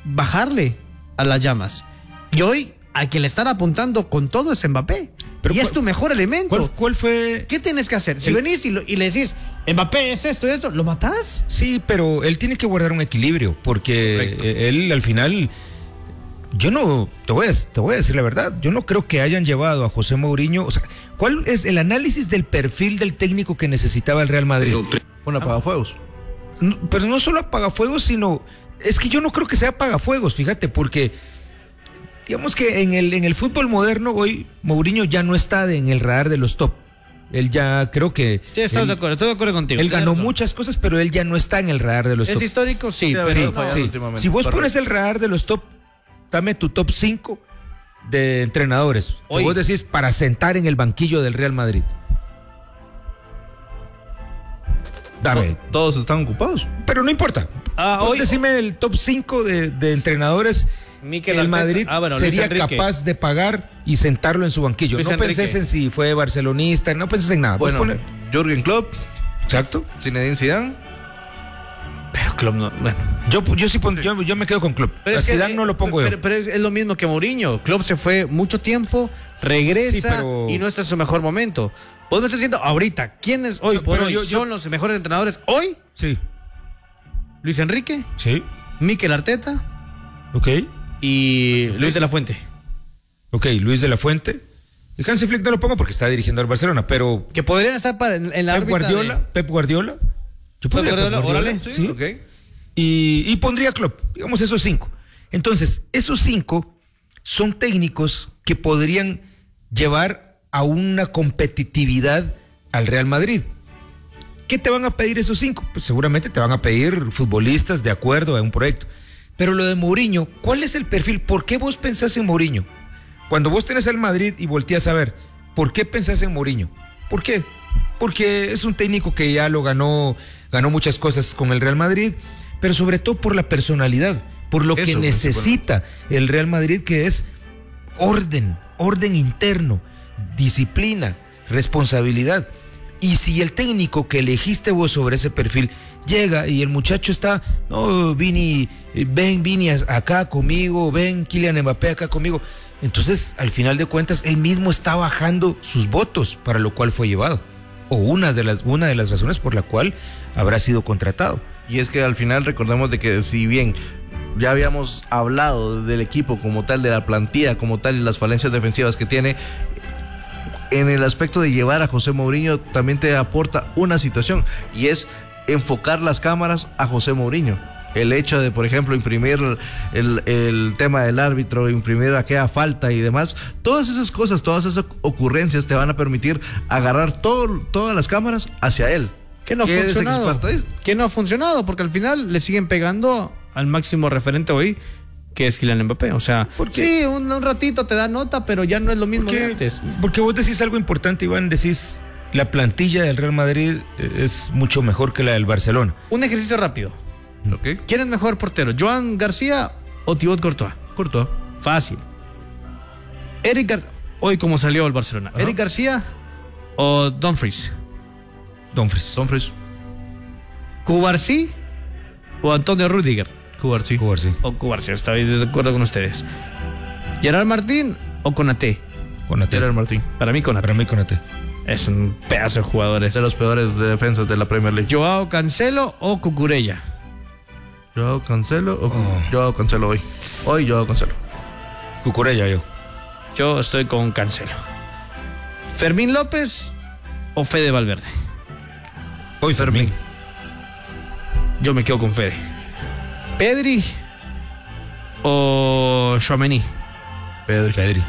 bajarle a las llamas. Y hoy, al que le están apuntando con todo es Mbappé. Pero y es tu mejor elemento. ¿Cuál fue? ¿Qué tienes que hacer? Si venís y le decís, Mbappé es esto y esto, ¿lo matás? Sí, pero él tiene que guardar un equilibrio, porque él al final, yo no, te voy a decir la verdad, yo no creo que hayan llevado a José Mourinho, o sea, ¿cuál es el análisis del perfil del técnico que necesitaba el Real Madrid? Un apagafuegos. Pero no solo apagafuegos, sino, es que yo no creo que sea apagafuegos, fíjate, porque digamos que en el fútbol moderno hoy Mourinho ya no está en el radar de los top. Él ya creo que... Sí, estoy de acuerdo contigo. Él ganó muchas cosas, pero él ya no está en el radar de los top. ¿Es histórico? Sí, pero sí. Si vos pones el radar de los top, dame tu top 5 de entrenadores. Que vos decís para sentar en el banquillo del Real Madrid. Dame. Todos están ocupados. Pero no importa. Hoy decime el top 5 de entrenadores que el Madrid sería capaz de pagar y sentarlo en su banquillo. No penses en si fue barcelonista, no penses en nada. Bueno, Jürgen Klopp. Exacto. Zinedine Zidane. Pero Klopp no. Bueno. Yo me quedo con Klopp. Pero a Zidane no lo pongo yo. Pero es lo mismo que Mourinho. Klopp se fue mucho tiempo, regresa y no está en su mejor momento. Vos me estás diciendo ahorita, ¿quiénes hoy por hoy son los mejores entrenadores hoy? Sí. Luis Enrique. Sí. Mikel Arteta. Ok. Y Luis de la Fuente. Ok, Luis de la Fuente. Y Hansi Flick no lo pongo porque está dirigiendo al Barcelona, pero... Que podrían estar en la Pep Guardiola. Yo pondría Pep Guardiola, órale. Sí. Okay. Y pondría Klopp, digamos esos 5. Entonces, esos 5 son técnicos que podrían llevar a una competitividad al Real Madrid. ¿Qué te van a pedir esos 5? Pues seguramente te van a pedir futbolistas de acuerdo a un proyecto. Pero lo de Mourinho, ¿cuál es el perfil? ¿Por qué vos pensás en Mourinho? Cuando vos tenés al Madrid y volteás a ver, ¿por qué pensás en Mourinho? ¿Por qué? Porque es un técnico que ya lo ganó muchas cosas con el Real Madrid, pero sobre todo por la personalidad, por lo que necesita el Real Madrid, que es orden interno, disciplina, responsabilidad. Y si el técnico que elegiste vos sobre ese perfil llega y el muchacho está, no, Vini acá conmigo, ven Kylian Mbappé acá conmigo, entonces al final de cuentas él mismo está bajando sus votos, para lo cual fue llevado, o una de las razones por la cual habrá sido contratado. Y es que al final recordemos de que si bien ya habíamos hablado del equipo como tal, de la plantilla como tal y las falencias defensivas que tiene, en el aspecto de llevar a José Mourinho también te aporta una situación, y es enfocar las cámaras a José Mourinho. El hecho de, por ejemplo, imprimir el tema del árbitro, imprimir aquella falta y demás, todas esas cosas, todas esas ocurrencias te van a permitir agarrar todas las cámaras hacia él. ¿Qué no ha funcionado? ¿Qué no ha funcionado? Porque al final le siguen pegando al máximo referente hoy, que es Kylian Mbappé. O sea, sí, un ratito te da nota, pero ya no es lo mismo de antes. Porque vos decís algo importante, Iván, decís la plantilla del Real Madrid es mucho mejor que la del Barcelona. Un ejercicio rápido. Okay. ¿Quién es mejor portero, Joan García o Thibaut Courtois? Courtois. Fácil. Hoy como salió el Barcelona. Eric García o Dumfries. Dumfries. Cubarsí o Antonio Rüdiger. Cubarsí. O Cubarsí, estoy de acuerdo con ustedes. Gerard Martín o Konaté. Gerard Martín. Para mí Konaté. Es un pedazo de jugadores. De los peores de defensas de la Premier League. Joao Cancelo o Cucurella. Joao Cancelo hoy. Hoy Joao Cancelo. Cucurella Yo estoy con Cancelo. Fermín López o Fede Valverde. Hoy Fermín. Yo me quedo con Fede. Pedri o Tchouaméni. Pedri.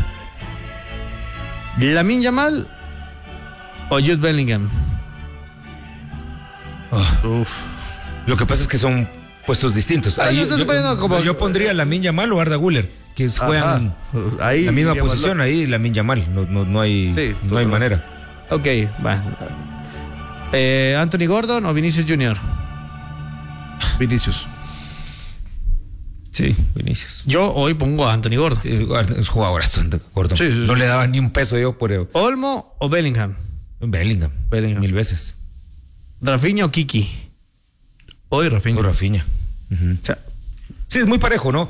Lamine Yamal o Jude Bellingham. Lo que pasa es que son puestos distintos. Yo pondría a Lamine Yamal o Arda Güler, que juegan ahí, la misma posición, ahí Lamine Yamal. No hay manera. Ok, va. Anthony Gordon o Vinicius Jr. Vinicius. Sí, Vinicius. Yo hoy pongo a Anthony Gordon. Es jugadorazo, Gordon. Sí. No le daba ni un peso yo por él. ¿Olmo o Bellingham? Bellingham. 1000 veces. ¿Rafinha o Kiki? Hoy Rafinha. Uh-huh. O sea, sí, es muy parejo, ¿no?